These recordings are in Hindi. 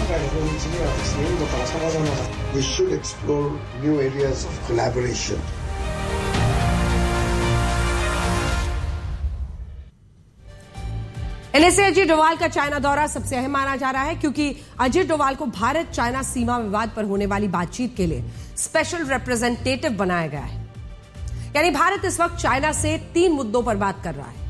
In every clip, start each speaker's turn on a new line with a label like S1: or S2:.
S1: We should explore new areas of collaboration.
S2: NSA Ajit Doval का चाइना दौरा सबसे अहम माना जा रहा है क्योंकि अजीत डोभाल को भारत चाइना सीमा विवाद पर होने वाली बातचीत के लिए स्पेशल रिप्रेजेंटेटिव बनाया गया है। यानी भारत इस वक्त चाइना से 3 मुद्दों पर बात कर रहा है।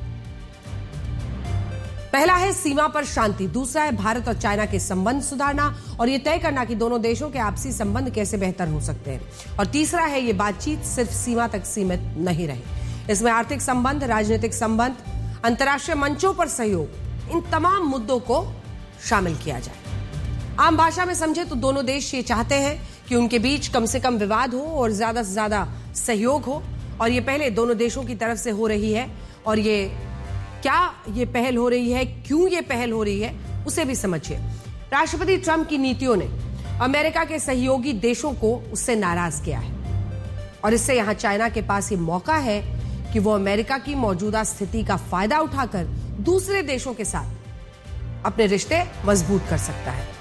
S2: पहला है सीमा पर शांति, दूसरा है भारत और चाइना के संबंध सुधारना और यह तय करना कि दोनों देशों के आपसी संबंध कैसे बेहतर हो सकते हैं, और तीसरा है यह बातचीत सिर्फ सीमा तक सीमित नहीं रहे। इसमें आर्थिक संबंध, राजनीतिक संबंध, अंतर्राष्ट्रीय मंचों पर सहयोग, इन तमाम मुद्दों को शामिल किया जाए। आम भाषा में समझे तो दोनों देश ये चाहते हैं कि उनके बीच कम से कम विवाद हो और ज्यादा से ज्यादा सहयोग हो, और ये पहले दोनों देशों की तरफ से हो रही है। और ये क्या ये पहल हो रही है, क्यों ये पहल हो रही है, उसे भी समझिए। राष्ट्रपति ट्रंप की नीतियों ने अमेरिका के सहयोगी देशों को उससे नाराज किया है, और इससे यहां चाइना के पास ये मौका है कि वो अमेरिका की मौजूदा स्थिति का फायदा उठाकर दूसरे देशों के साथ अपने रिश्ते मजबूत कर सकता है।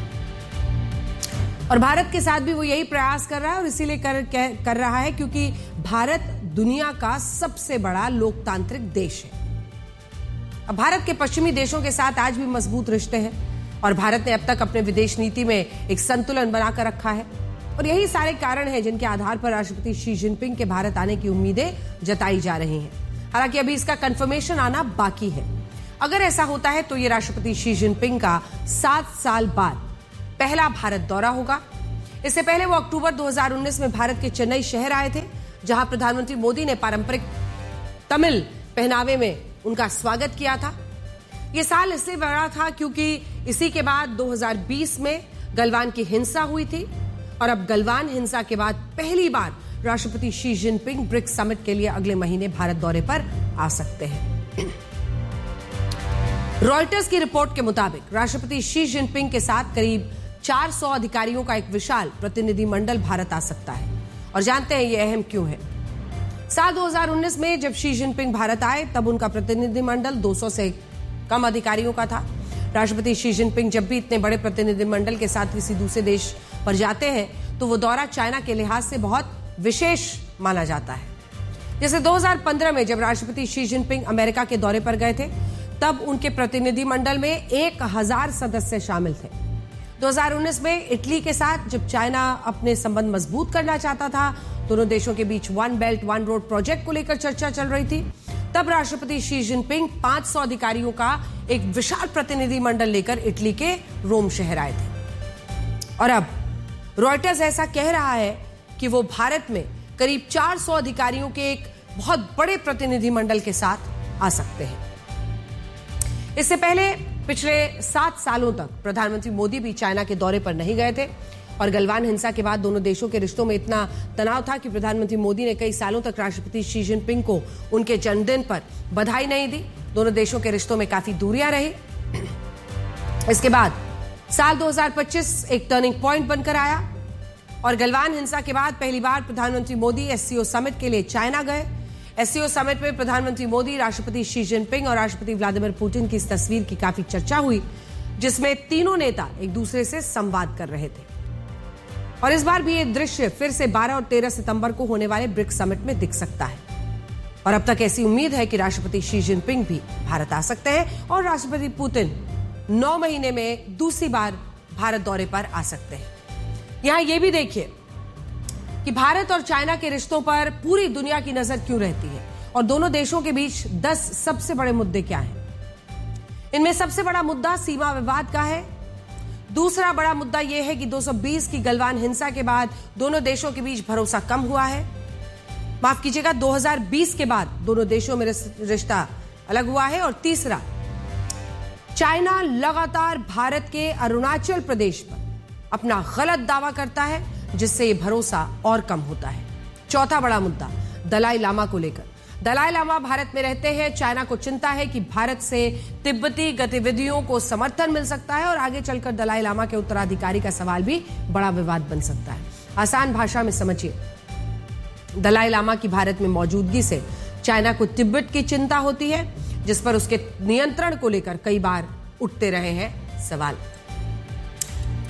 S2: और भारत के साथ भी वो यही प्रयास कर रहा है, और इसीलिए कर रहा है क्योंकि भारत दुनिया का सबसे बड़ा लोकतांत्रिक देश है। अब भारत के पश्चिमी देशों के साथ आज भी मजबूत रिश्ते हैं, और भारत ने अब तक अपने विदेश नीति में एक संतुलन बनाकर रखा है। और यही सारे कारण हैं जिनके आधार पर राष्ट्रपति शी जिनपिंग के भारत आने की उम्मीदें जताई जा रही हैं। हालांकि अभी इसका कंफर्मेशन आना बाकी है। अगर ऐसा होता है तो ये राष्ट्रपति शी जिनपिंग का 7 साल बाद पहला भारत दौरा होगा। इससे पहले वो अक्टूबर 2019 में भारत के चेन्नई शहर आए थे, जहां प्रधानमंत्री मोदी ने पारंपरिक तमिल पहनावे में उनका स्वागत किया था। यह साल इसलिए बड़ा था क्योंकि इसी के बाद 2020 में गलवान की हिंसा हुई थी, और अब गलवान हिंसा के बाद पहली बार राष्ट्रपति शी जिनपिंग ब्रिक्स समिट के लिए अगले महीने भारत दौरे पर आ सकते हैं। रॉयटर्स की रिपोर्ट के मुताबिक राष्ट्रपति शी जिनपिंग के साथ करीब 400 अधिकारियों का एक विशाल प्रतिनिधिमंडल भारत आ सकता है। और जानते हैं यह अहम क्यों है। साल 2019 में जब शी जिनपिंग भारत आए तब उनका प्रतिनिधिमंडल 200 से कम अधिकारियों का था। राष्ट्रपति शी जिनपिंग जब भी इतने बड़े प्रतिनिधिमंडल के साथ किसी दूसरे देश पर जाते हैं तो वो दौरा चाइना के लिहाज से बहुत विशेष माना जाता है। जैसे 2015 में जब राष्ट्रपति शी जिनपिंग अमेरिका के दौरे पर गए थे तब उनके प्रतिनिधिमंडल में 1000 सदस्य शामिल थे। 2019 में इटली के साथ जब चाइना अपने संबंध मजबूत करना चाहता था, दोनों देशों के बीच one belt one road project को लेकर चर्चा चल रही थी, तब राष्ट्रपति शी जिनपिंग 500 अधिकारियों का एक विशाल प्रतिनिधिमंडल लेकर इटली के रोम शहर आए थे। और अब रॉयटर्स ऐसा कह रहा है कि वो भारत में करीब 400 अधिकारियों के एक बहुत बड़े प्रतिनिधिमंडल के साथ आ सकते हैं। इससे पहले पिछले 7 सालों तक प्रधानमंत्री मोदी भी चाइना के दौरे पर नहीं गए थे, और गलवान हिंसा के बाद दोनों देशों के रिश्तों में इतना तनाव था कि प्रधानमंत्री मोदी ने कई सालों तक राष्ट्रपति शी जिनपिंग को उनके जन्मदिन पर बधाई नहीं दी। दोनों देशों के रिश्तों में काफी दूरियां रही। इसके बाद साल 2025 एक टर्निंग पॉइंट बनकर आया, और गलवान हिंसा के बाद पहली बार प्रधानमंत्री मोदी एससीओ समिट के लिए चाइना गए। एससीओ समिट में प्रधानमंत्री मोदी, राष्ट्रपति शी जिनपिंग और राष्ट्रपति व्लादिमीर पुतिन की इस तस्वीर की काफी चर्चा हुई, जिसमें तीनों नेता एक दूसरे से संवाद कर रहे थे। और इस बार भी ये दृश्य फिर से 12 और 13 सितंबर को होने वाले ब्रिक्स समिट में दिख सकता है। और अब तक ऐसी उम्मीद है कि राष्ट्रपति शी जिनपिंग भी भारत आ सकते हैं, और राष्ट्रपति पुतिन 9 महीने में दूसरी बार भारत दौरे पर आ सकते हैं। यहां यह भी देखिए कि भारत और चाइना के रिश्तों पर पूरी दुनिया की नजर क्यों रहती है, और दोनों देशों के बीच 10 सबसे बड़े मुद्दे क्या हैं। इनमें सबसे बड़ा मुद्दा सीमा विवाद का है। दूसरा बड़ा मुद्दा यह है कि 220 की गलवान हिंसा के बाद दोनों देशों के बीच भरोसा कम हुआ है। माफ कीजिएगा, 2020 के बाद दोनों देशों में रिश्ता अलग हुआ है। और तीसरा, चाइना लगातार भारत के अरुणाचल प्रदेश पर अपना गलत दावा करता है, जिससे यह भरोसा और कम होता है। चौथा बड़ा मुद्दा दलाई लामा को लेकर। दलाई लामा भारत में रहते हैं। चाइना को चिंता है कि भारत से तिब्बती गतिविधियों को समर्थन मिल सकता है, और आगे चलकर दलाई लामा के उत्तराधिकारी का सवाल भी बड़ा विवाद बन सकता है। आसान भाषा में समझिए, दलाई लामा की भारत में मौजूदगी से चाइना को तिब्बत की चिंता होती है, जिस पर उसके नियंत्रण को लेकर कई बार उठते रहे हैं सवाल।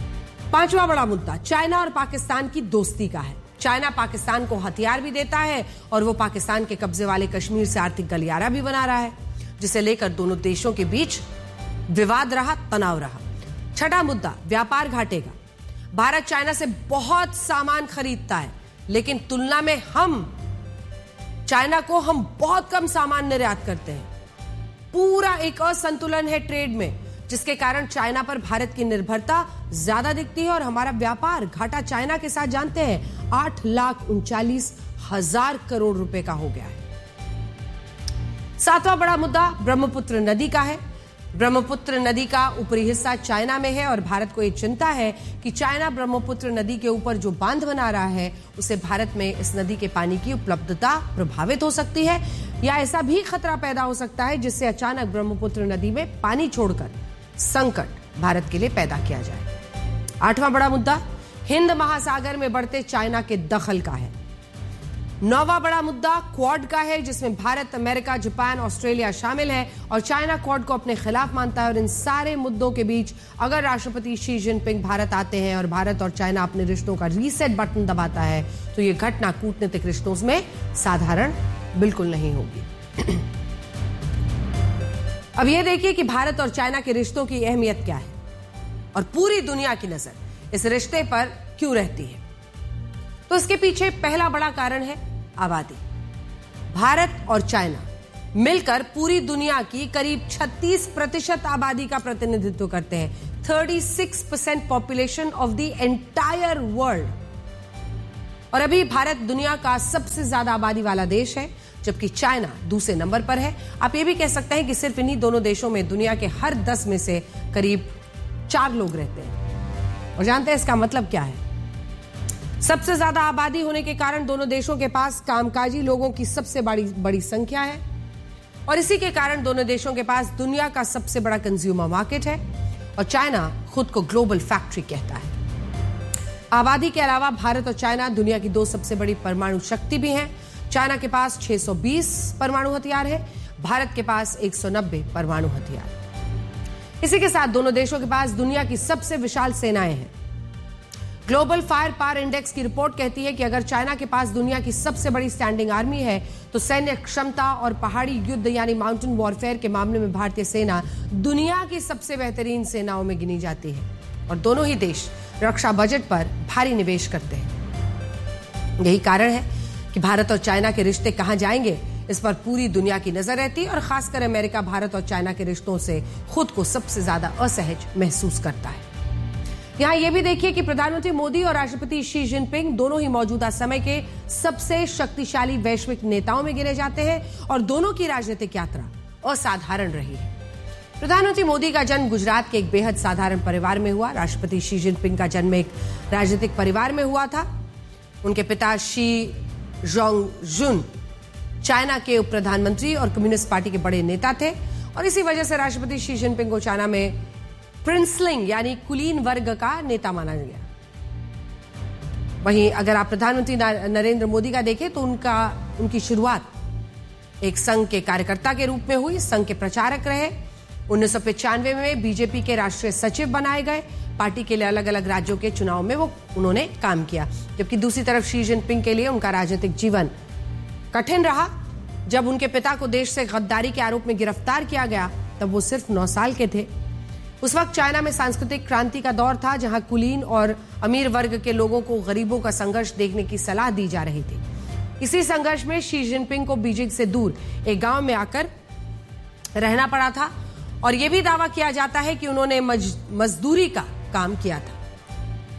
S2: पांचवा बड़ा मुद्दा चाइना और पाकिस्तान की दोस्ती का है। चाइना पाकिस्तान को हथियार भी देता है और वो पाकिस्तान के कब्जे वाले कश्मीर से आर्थिक गलियारा भी बना रहा है, जिसे लेकर दोनों देशों के बीच विवाद रहा, तनाव रहा। छठा मुद्दा व्यापार घाटे का। भारत चाइना से बहुत सामान खरीदता है, लेकिन तुलना में चाइना को हम बहुत कम सामान निर्यात करते हैं। पूरा एक असंतुलन है ट्रेड में, जिसके कारण चाइना पर भारत की निर्भरता ज्यादा दिखती है और हमारा व्यापार घाटा चाइना के साथ जानते हैं 8,39,000 करोड़ रुपए का हो गया है। सातवां बड़ा मुद्दा ब्रह्मपुत्र नदी का है। ब्रह्मपुत्र नदी का ऊपरी हिस्सा चाइना में है और भारत को यह चिंता है कि चाइना ब्रह्मपुत्र नदी के ऊपर जो बांध बना रहा है उससे भारत में इस नदी के पानी की उपलब्धता प्रभावित हो सकती है, या ऐसा भी खतरा पैदा हो सकता है जिससे अचानक ब्रह्मपुत्र नदी में पानी छोड़कर संकट भारत के लिए पैदा किया जाए। आठवां बड़ा मुद्दा हिंद महासागर में बढ़ते चाइना के दखल का है। नौवां बड़ा मुद्दा क्वाड का है, जिसमें भारत, अमेरिका, जापान, ऑस्ट्रेलिया शामिल है और चाइना क्वाड को अपने खिलाफ मानता है। और इन सारे मुद्दों के बीच अगर राष्ट्रपति शी जिनपिंग भारत आते हैं और भारत और चाइना अपने रिश्तों का रीसेट बटन दबाता है तो यह घटना कूटनीतिक रिश्तों में साधारण बिल्कुल नहीं होगी। अब यह देखिए कि भारत और चाइना के रिश्तों की अहमियत क्या है और पूरी दुनिया की नजर इस रिश्ते पर क्यों रहती है। तो इसके पीछे पहला बड़ा कारण है आबादी। भारत और चाइना मिलकर पूरी दुनिया की करीब 36% आबादी का प्रतिनिधित्व करते हैं। 36% population of the entire world. और अभी भारत दुनिया का सबसे ज्यादा आबादी वाला देश है, जबकि चाइना दूसरे नंबर पर है। आप ये भी कह सकते हैं कि सिर्फ इन्हीं दोनों देशों में दुनिया के हर 10 में से करीब 4 लोग रहते हैं। और जानते हैं इसका मतलब क्या है? सबसे ज्यादा आबादी होने के कारण दोनों देशों के पास कामकाजी लोगों की सबसे बड़ी संख्या है और इसी के कारण दोनों देशों के पास दुनिया का सबसे बड़ा कंज्यूमर मार्केट है और चाइना खुद को ग्लोबल फैक्ट्री कहता है। आबादी के अलावा भारत और चाइना दुनिया की 2 सबसे बड़ी परमाणु शक्ति भी हैं। चाइना के पास 620 परमाणु हथियार है, भारत के पास 190 परमाणु हथियार। इसी के साथ दोनों देशों के पास दुनिया की सबसे विशाल सेनाएं हैं। ग्लोबल फायर पावर इंडेक्स की रिपोर्ट कहती है कि अगर चाइना के पास दुनिया की सबसे बड़ी स्टैंडिंग आर्मी है तो सैन्य क्षमता और पहाड़ी युद्ध यानी माउंटेन वॉरफेयर के मामले में भारतीय सेना दुनिया की सबसे बेहतरीन सेनाओं में गिनी जाती है और दोनों ही देश रक्षा बजट पर भारी निवेश करते हैं। यही कारण है कि भारत और चाइना के रिश्ते कहां जाएंगे इस पर पूरी दुनिया की नजर रहती है और खासकर अमेरिका भारत और चाइना के रिश्तों से खुद को सबसे ज्यादा असहज महसूस करता है। यहां यह भी देखिए कि प्रधानमंत्री मोदी और राष्ट्रपति शी जिनपिंग दोनों ही मौजूदा समय के सबसे शक्तिशाली वैश्विक नेताओं में गिने जाते हैं और दोनों की राजनीतिक यात्रा असाधारण रही है। प्रधानमंत्री मोदी का जन्म गुजरात के एक बेहद साधारण परिवार में हुआ। राष्ट्रपति शी जिनपिंग का जन्म एक राजनीतिक परिवार में हुआ था। उनके पिता शी जोंगजुन चाइना के उप प्रधानमंत्री और कम्युनिस्ट पार्टी के बड़े नेता थे और इसी वजह से राष्ट्रपति शी जिनपिंग को चाइना में प्रिंसलिंग यानी कुलीन वर्ग का नेता माना गया। वहीं अगर आप प्रधानमंत्री नरेंद्र मोदी का देखें तो उनकी शुरुआत एक संघ के कार्यकर्ता के रूप में हुई। संघ के प्रचारक रहे। 1995 में बीजेपी के राष्ट्रीय सचिव बनाए गए। पार्टी के लिए अलग अलग राज्यों के चुनाव में उन्होंने काम किया। जबकि दूसरी तरफ शी जिनपिंग के लिए उनका राजनीतिक जीवन कठिन रहा। जब उनके पिता को देश से गद्दारी के आरोप में गिरफ्तार किया गया तब वो सिर्फ 9 साल के थे। उस वक्त चाइना में सांस्कृतिक क्रांति का दौर था जहां कुलीन और अमीर वर्ग के लोगों को गरीबों का संघर्ष देखने की सलाह दी जा रही थी। इसी संघर्ष में शी जिनपिंग को बीजिंग से दूर एक गांव में आकर रहना पड़ा था और यह भी दावा किया जाता है कि उन्होंने मजदूरी का काम किया था।